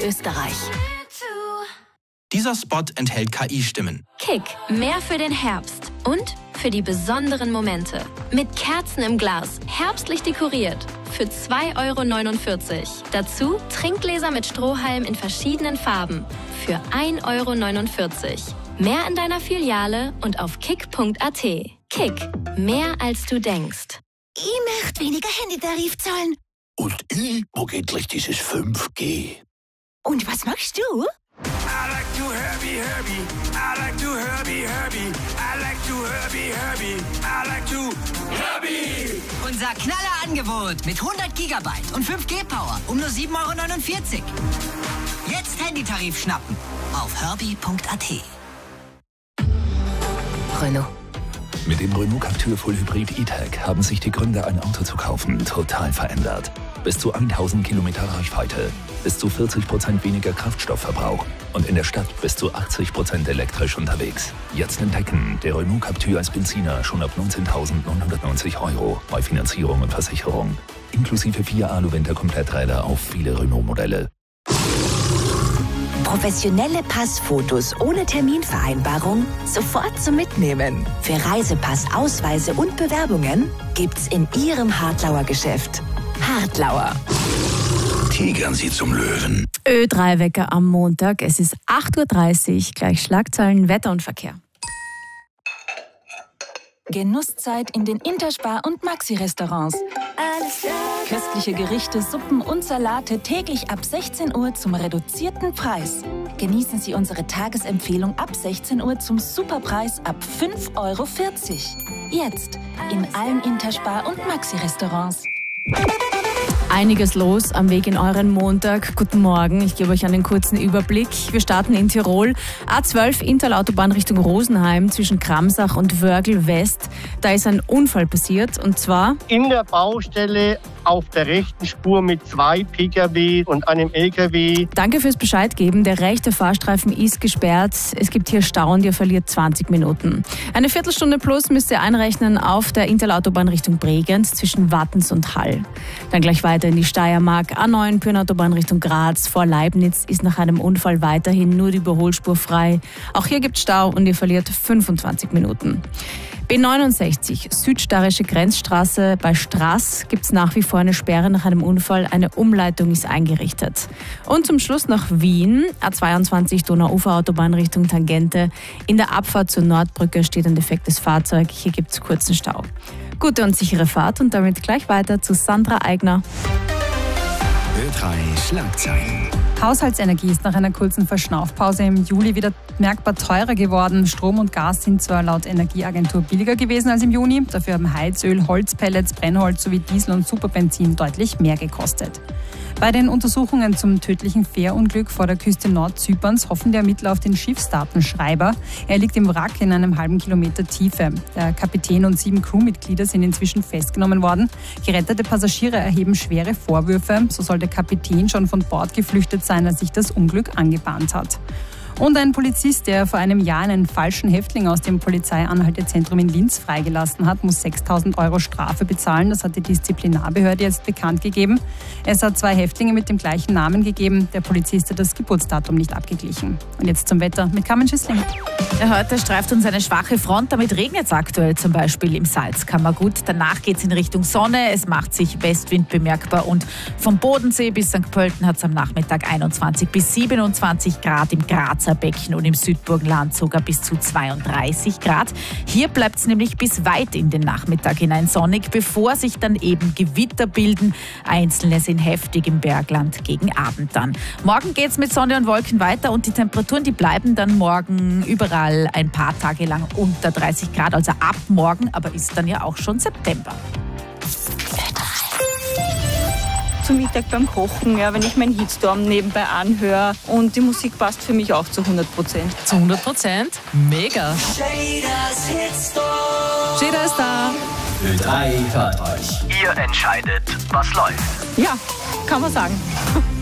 Österreich. Dieser Spot enthält KI-Stimmen. Kick, mehr für den Herbst und für die besonderen Momente. Mit Kerzen im Glas, herbstlich dekoriert, für 2,49 €. Dazu Trinkgläser mit Strohhalm in verschiedenen Farben, für 1,49 €. Mehr in deiner Filiale und auf kick.at. Kick, mehr als du denkst. Ich möchte weniger Handytarif zahlen. Und ich mag endlich dieses 5G. Und was machst du? I like to Herbie, Herbie. I like to Herbie, Herbie. I like to Herbie, Herbie. I like to Herbie. Unser Knallerangebot mit 100 GB und 5G-Power um nur 7,49 €. Jetzt Handytarif schnappen auf herbie.at. Renault. Mit dem Renault Captur Full Hybrid E-Tech haben sich die Gründe, ein Auto zu kaufen, total verändert. Bis zu 1000 Kilometer Reichweite, bis zu 40% weniger Kraftstoffverbrauch und in der Stadt bis zu 80% elektrisch unterwegs. Jetzt entdecken, der Renault Captur als Benziner schon ab 19.990 € bei Finanzierung und Versicherung. Inklusive 4 Alu-Winter-Kompletträder auf viele Renault-Modelle. Professionelle Passfotos ohne Terminvereinbarung sofort zum Mitnehmen. Für Reisepass, Ausweise und Bewerbungen gibt's in Ihrem Hartlauer Geschäft. Hartlauer. Tigern Sie zum Löwen. Ö3-Wecker am Montag. Es ist 8:30 Uhr, gleich Schlagzeilen, Wetter und Verkehr. Genusszeit in den Interspar- und Maxi-Restaurants. Köstliche Gerichte, Suppen und Salate täglich ab 16 Uhr zum reduzierten Preis. Genießen Sie unsere Tagesempfehlung ab 16 Uhr zum Superpreis ab 5,40 €. Jetzt in allen Interspar- und Maxi-Restaurants. Einiges los am Weg in euren Montag. Guten Morgen, ich gebe euch einen kurzen Überblick. Wir starten in Tirol. A12 Interlautobahn Richtung Rosenheim zwischen Kramsach und Wörgl West. Da ist ein Unfall passiert und zwar in der Baustelle auf der rechten Spur mit 2 Pkw und einem Lkw. Danke fürs Bescheid geben. Der rechte Fahrstreifen ist gesperrt. Es gibt hier Stau und ihr verliert 20 Minuten. Eine Viertelstunde plus müsst ihr einrechnen auf der Interlautobahn Richtung Bregenz zwischen Wattens und Hall. Dann gleich weiter in die Steiermark. A9 Pyrnautobahn Richtung Graz vor Leibniz ist nach einem Unfall weiterhin nur die Überholspur frei. Auch hier gibt es Stau und ihr verliert 25 Minuten. B69 Südsteirische Grenzstraße bei Straß gibt es nach wie vor eine Sperre nach einem Unfall. Eine Umleitung ist eingerichtet. Und zum Schluss nach Wien. A22 Donauuferautobahn Richtung Tangente. In der Abfahrt zur Nordbrücke steht ein defektes Fahrzeug. Hier gibt es kurzen Stau. Gute und sichere Fahrt und damit gleich weiter zu Sandra Eigner. Ö3 Schlagzeilen. Haushaltsenergie ist nach einer kurzen Verschnaufpause im Juli wieder merkbar teurer geworden. Strom und Gas sind zwar laut Energieagentur billiger gewesen als im Juni, dafür haben Heizöl, Holzpellets, Brennholz sowie Diesel und Superbenzin deutlich mehr gekostet. Bei den Untersuchungen zum tödlichen Fährunglück vor der Küste Nordzyperns hoffen die Ermittler auf den Schiffsdatenschreiber. Er liegt im Wrack in einem halben Kilometer Tiefe. Der Kapitän und 7 Crewmitglieder sind inzwischen festgenommen worden. Gerettete Passagiere erheben schwere Vorwürfe. So soll der Kapitän schon von Bord geflüchtet sein, als sich das Unglück angebahnt hat. Und ein Polizist, der vor einem Jahr einen falschen Häftling aus dem Polizeianhaltezentrum in Linz freigelassen hat, muss 6.000 € Strafe bezahlen. Das hat die Disziplinarbehörde jetzt bekannt gegeben. Es hat 2 Häftlinge mit dem gleichen Namen gegeben. Der Polizist hat das Geburtsdatum nicht abgeglichen. Und jetzt zum Wetter mit Carmen Schüssling. Ja, heute streift uns eine schwache Front, damit regnet es aktuell zum Beispiel im Salzkammergut. Danach geht es in Richtung Sonne, es macht sich Westwind bemerkbar und vom Bodensee bis St. Pölten hat es am Nachmittag 21 bis 27 Grad im Grazer Becken und im Südburgenland sogar bis zu 32 Grad. Hier bleibt es nämlich bis weit in den Nachmittag hinein sonnig, bevor sich dann eben Gewitter bilden. Einzelne sind heftig im Bergland gegen Abend dann. Morgen geht es mit Sonne und Wolken weiter und die Temperaturen, die bleiben dann morgen überall ein paar Tage lang unter 30 Grad, also ab morgen, aber ist dann ja auch schon September. Zum Mittag beim Kochen, ja, wenn ich meinen Hitstorm nebenbei anhöre und die Musik passt für mich auch zu 100%. Zu 100%? Mega! Jeder ist da! Ö3 hört euch. Ihr entscheidet, was läuft. Ja, kann man sagen.